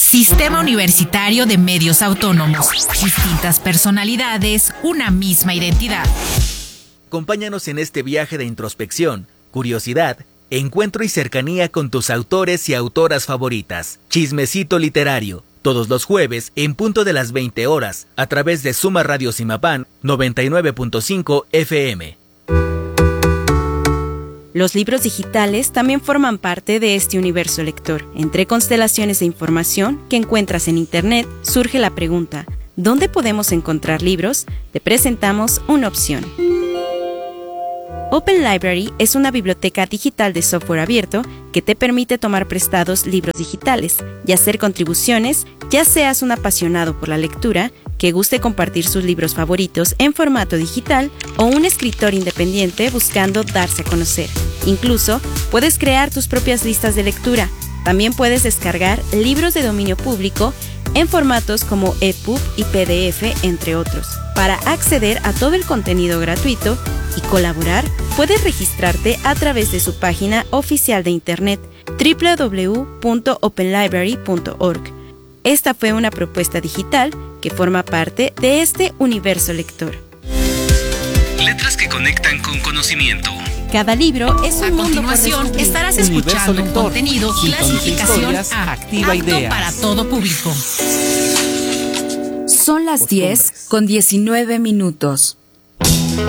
Sistema Universitario de Medios Autónomos. Distintas personalidades, una misma identidad. Acompáñanos en este viaje de introspección, curiosidad, encuentro y cercanía con tus autores y autoras favoritas. Chismecito literario, todos los jueves en punto de las 20 horas, a través de Suma Radio Simapán 99.5 FM. Los libros digitales también forman parte de este universo lector. Entre constelaciones de información que encuentras en Internet, surge la pregunta, ¿dónde podemos encontrar libros? Te presentamos una opción. Open Library es una biblioteca digital de software abierto que te permite tomar prestados libros digitales y hacer contribuciones, ya seas un apasionado por la lectura, que guste compartir sus libros favoritos en formato digital o un escritor independiente buscando darse a conocer. Incluso puedes crear tus propias listas de lectura. También puedes descargar libros de dominio público en formatos como EPUB y PDF, entre otros. Para acceder a todo el contenido gratuito y colaborar, puedes registrarte a través de su página oficial de internet www.openlibrary.org. Esta fue una propuesta digital que forma parte de este universo lector. Letras que conectan con conocimiento. Cada libro es un mundo. A continuación estarás escuchando un contenido, clasificación A, activa apto ideas. para todo público. Son las 10:19.